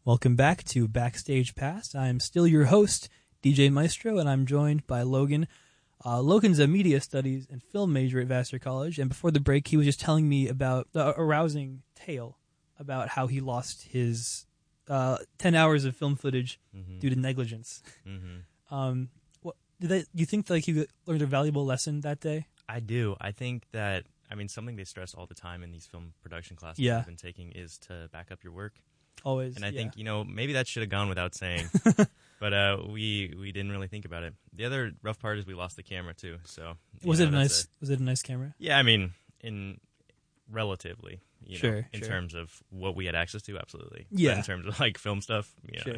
Welcome back to Backstage Pass. I'm still your host, DJ Maestro, and I'm joined by Logan. Logan's a media studies and film major at Vassar College, and before the break, he was just telling me about the arousing tale about how he lost his 10 hours of film footage due to negligence. You think like he learned a valuable lesson that day? I do. I think that, something they stress all the time in these film production classes I've been taking is to back up your work. Always. And I think, maybe that should have gone without saying, but we didn't really think about it. The other rough part is we lost the camera too. So was it a nice camera? Yeah, in relatively, in terms of what we had access to, absolutely. Yeah. But in terms of like film stuff,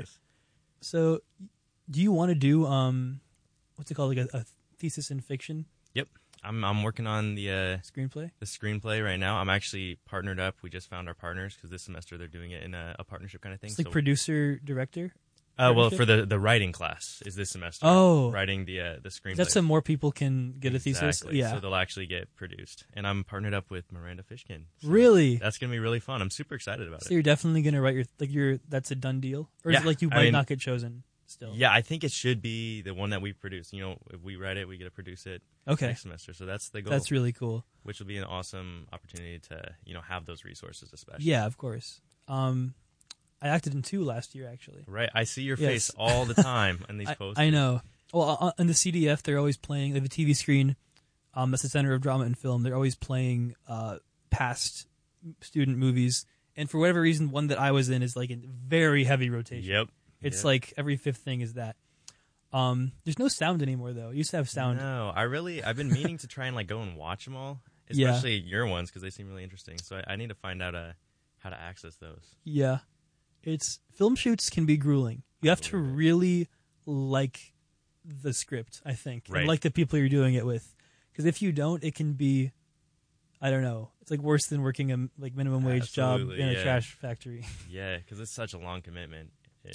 So, do you want to do what's it called, like a thesis in fiction? Yep. I'm working on the screenplay. The screenplay right now. I'm actually partnered up. We just found our partners because this semester they're doing it in a partnership kind of thing. It's like producer director. Well, for the writing class is this semester. Writing the screenplay. That's so more people can get a thesis. Exactly. Yeah. So they'll actually get produced, and I'm partnered up with Miranda Fishkin. So really? That's gonna be really fun. I'm super excited about it. So you're definitely gonna write that's a done deal, or is it like you might not get chosen? Still. Yeah, I think it should be the one that we produce. If we write it, we get to produce it next semester. So that's the goal. That's really cool. Which will be an awesome opportunity to, have those resources, especially. Yeah, of course. I acted in 2 last year, actually. Right. I see your face all the time on these posters. I know. Well, on the CDF, they're always playing. They have a TV screen that's the Center of Drama and Film. They're always playing past student movies. And for whatever reason, one that I was in is like in very heavy rotation. Yep. It's like every 5th thing is that. There's no sound anymore, though. You used to have sound. No, I've been meaning to try and go and watch them all, especially your ones, because they seem really interesting. So I need to find out how to access those. Yeah. Film shoots can be grueling. You have to really like the script, I think, and like the people you're doing it with. Because if you don't, it can be, I don't know, it's like worse than working a minimum wage job in a trash factory. Yeah, because it's such a long commitment.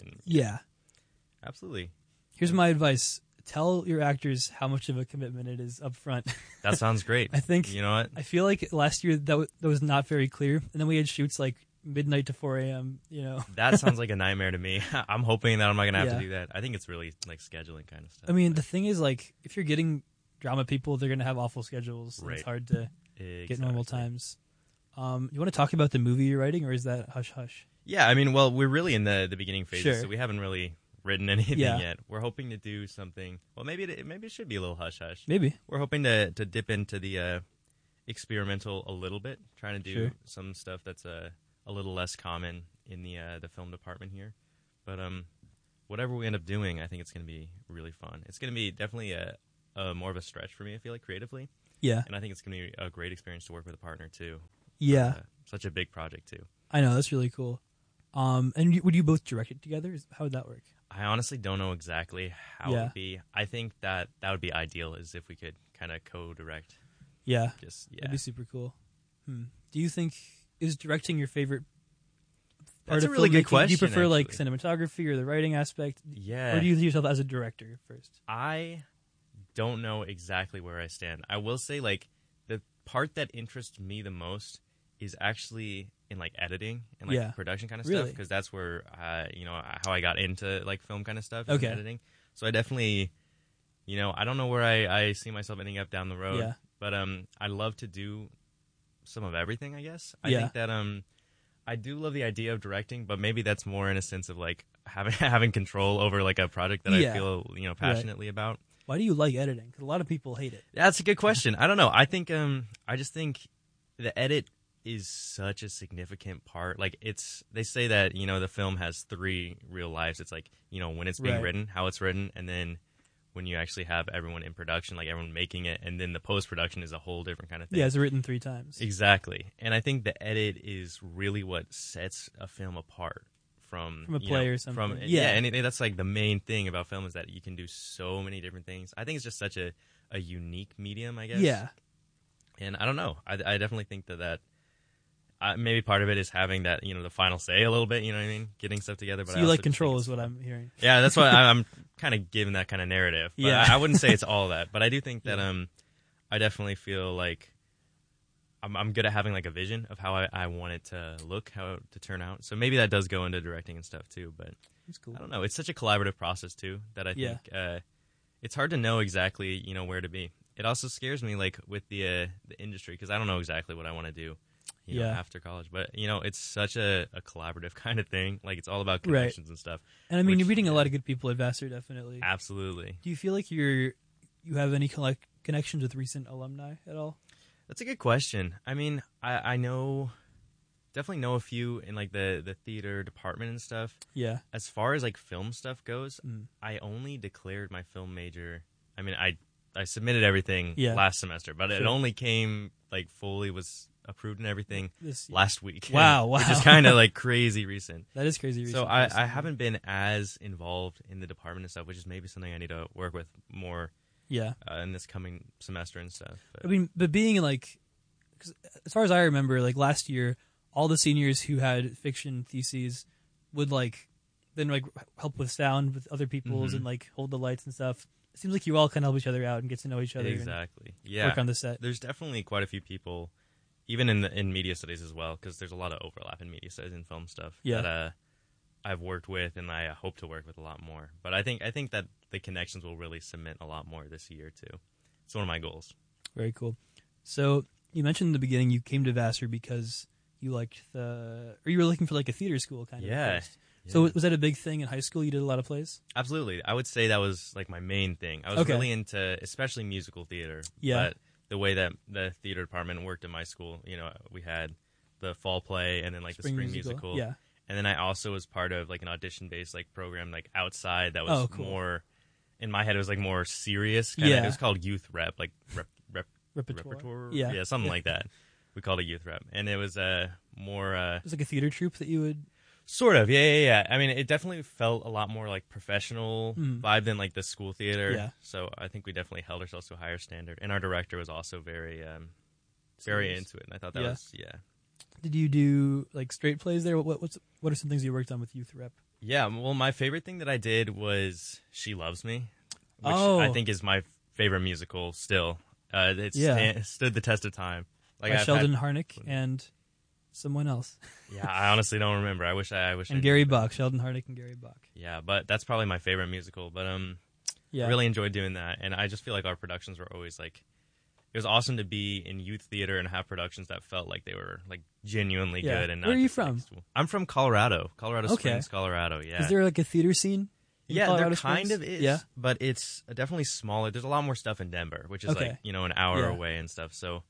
Absolutely. Here's my advice. Tell your actors how much of a commitment it is up front. That sounds great. I think, you know what? I feel like last year that was not very clear. And then we had shoots like midnight to 4 a.m., That sounds like a nightmare to me. I'm hoping that I'm not going to have to do that. I think it's really like scheduling kind of stuff. The thing is, like, if you're getting drama people, they're going to have awful schedules. Right. It's hard to get normal times. You want to talk about the movie you're writing, or is that hush-hush? Yeah, we're really in the beginning phases, so we haven't really written anything yet. We're hoping to do something. Well, maybe it should be a little hush-hush. Maybe. We're hoping to dip into the experimental a little bit, trying to do some stuff that's a little less common in the film department here. But whatever we end up doing, I think it's going to be really fun. It's going to be definitely a more of a stretch for me, I feel like, creatively. Yeah. And I think it's going to be a great experience to work with a partner, too. Yeah. Such a big project, too. I know, that's really cool. And would you both direct it together? How would that work? I honestly don't know exactly how it would be. I think that would be ideal, is if we could kind of co-direct. Yeah. That'd be super cool. Do you think, is directing your favorite part That's of a really good question. Do you prefer actually. like cinematography or the writing aspect? Yeah. Or do you see yourself as a director first? I don't know exactly where I stand. I will say, like, the part that interests me the most is actually in like editing and like production kind of stuff, because that's where how I got into like film kind of stuff and editing. So I definitely, I don't know where I see myself ending up down the road, but I love to do some of everything, I guess. I think that I do love the idea of directing, but maybe that's more in a sense of like having control over like a project that I feel passionately about. Why do you like editing? Because a lot of people hate it. That's a good question. I don't know. I think I just think the edit is such a significant part. Like, they say that, the film has 3 real lives. It's like, when it's being written, how it's written, and then when you actually have everyone in production, like everyone making it, and then the post-production is a whole different kind of thing. Yeah, it's written 3 times. Exactly. And I think the edit is really what sets a film apart from a play or something. And that's like the main thing about film, is that you can do so many different things. I think it's just such a unique medium, I guess. Yeah. And I don't know. I definitely think that maybe part of it is having that, the final say a little bit, you know what I mean? Getting stuff together. But so you like control is what I'm hearing. Yeah, that's why I'm kind of giving that kind of narrative. But I wouldn't say it's all that. But I do think that I definitely feel like I'm good at having like a vision of how I want it to look, how to turn out. So maybe that does go into directing and stuff too. But that's cool. I don't know. It's such a collaborative process too that I think it's hard to know exactly where to be. It also scares me like with the industry because I don't know exactly what I want to do. After college. But, it's such a collaborative kind of thing. Like, it's all about connections and stuff. And, I mean, you're meeting a lot of good people at Vassar, definitely. Absolutely. Do you feel like you have any connections with recent alumni at all? That's a good question. I mean, I definitely know a few in, like, the theater department and stuff. Yeah. As far as, like, film stuff goes, I only declared my film major. I mean, I submitted everything last semester, but it only came, like, fully was approved and everything last week. Wow. Which is kind of like crazy recent. That is crazy recent. So I haven't been as involved in the department and stuff, which is maybe something I need to work with more in this coming semester and stuff. But. I mean, but being like, cause as far as I remember, like last year, all the seniors who had fiction theses would like then like help with sound with other people's and like hold the lights and stuff. It seems like you all kind of help each other out and get to know each other. Exactly. Work on the set. There's definitely quite a few people. Even in media studies as well, because there's a lot of overlap in media studies and film stuff that I've worked with, and I hope to work with a lot more. But I think that the connections will really cement a lot more this year too. It's one of my goals. Very cool. So you mentioned in the beginning you came to Vassar because you liked or you were looking for like a theater school kind of. Yeah. So was that a big thing in high school? You did a lot of plays? Absolutely. I would say that was like my main thing. I was really into especially musical theater. Yeah. But the way that the theater department worked in my school, we had the fall play and then like the spring musical. Yeah. And then I also was part of like an audition based like program like outside that was more in my head it was like more serious. It was called youth rep, like repertoire. Yeah, something like that. We called it youth rep. And it was more it was like a theater troupe that you would sort of, yeah. I mean, it definitely felt a lot more like professional vibe than like the school theater. Yeah. So I think we definitely held ourselves to a higher standard. And our director was also very into it. And I thought that was, Did you do like straight plays there? What are some things you worked on with youth rep? Yeah, well, my favorite thing that I did was She Loves Me, which I think is my favorite musical still. It stood the test of time. Like by Sheldon Harnick and someone else. Yeah, I honestly don't remember. I wish. And Gary Bach, Sheldon Harnick and Gary Bach. Yeah, but that's probably my favorite musical. But I really enjoyed doing that, and I just feel like our productions were always like, it was awesome to be in youth theater and have productions that felt like they were like genuinely good. And not where are you from? Like, I'm from Colorado Springs, Colorado. Yeah. Is there like a theater scene? Yeah, Colorado there Springs? kind of is. Yeah, but it's definitely smaller. There's a lot more stuff in Denver, which is like an hour away and stuff. So.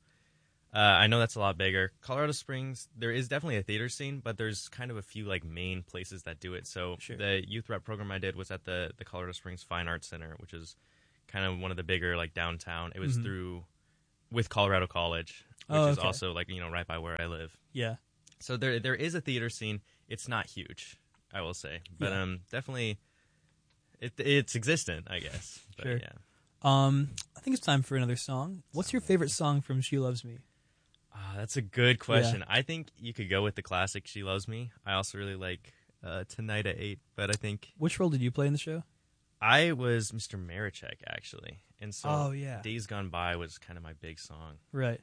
I know that's a lot bigger. Colorado Springs, there is definitely a theater scene, but there's kind of a few like main places that do it. So the youth rep program I did was at the Colorado Springs Fine Arts Center, which is kind of one of the bigger like downtown. It was with Colorado College, which is also like right by where I live. Yeah. So there is a theater scene. It's not huge, I will say, but definitely it's existent, I guess. But, sure. Yeah. I think it's time for another song. What's your favorite song from She Loves Me? That's a good question. Yeah. I think you could go with the classic She Loves Me. I also really like Tonight at 8, but I think... Which role did you play in the show? I was Mr. Marichek, actually. And so yeah. Days Gone By was kind of my big song. Right.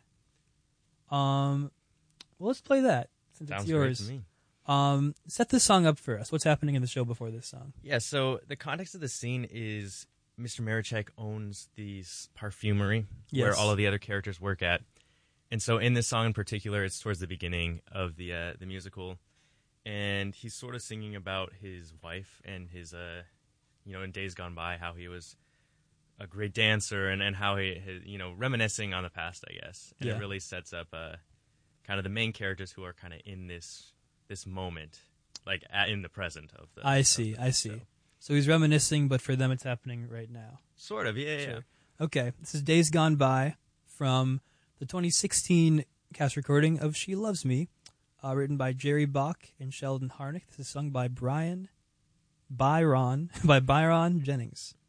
Well, let's play that, since Sounds it's yours. Great to me. Set this song up for us. What's happening in the show before this song? Yeah, so the context of the scene is Mr. Marichek owns these perfumery where all of the other characters work at. And so in this song in particular, it's towards the beginning of the musical, and he's sort of singing about his wife and his, in Days Gone By, how he was a great dancer and how he reminiscing on the past, I guess. And it really sets up kind of the main characters who are kind of in this moment, like in the present of the. I see. So he's reminiscing, but for them it's happening right now. Sort of, yeah. Okay, this is Days Gone By from the 2016 cast recording of She Loves Me, written by Jerry Bach and Sheldon Harnick. This is sung by Byron Jennings.